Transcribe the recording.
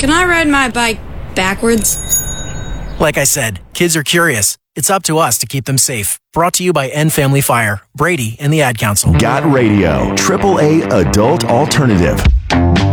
Can I ride my bike backwards? Like I said, kids are curious. It's up to us to keep them safe. Brought to you by End Family Fire, Brady, and the Ad Council. Got Radio, AAA adult alternative.